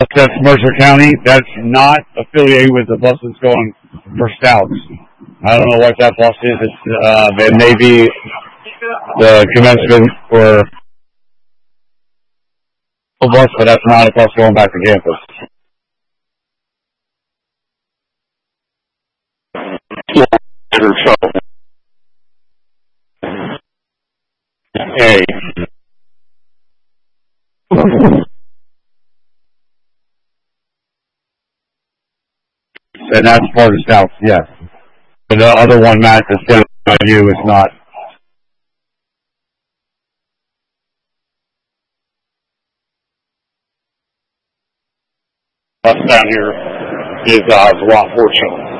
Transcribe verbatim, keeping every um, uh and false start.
That's Mercer County. That's not affiliated with the bus that's going for Stouts. I don't know what that bus is. It's, uh, it may be the commencement for a bus, but that's not a bus going back to campus. Hey. And that's part of South, yes. But the other one, Matt, that's down by you is not. Us down here is uh, Rock Fortune.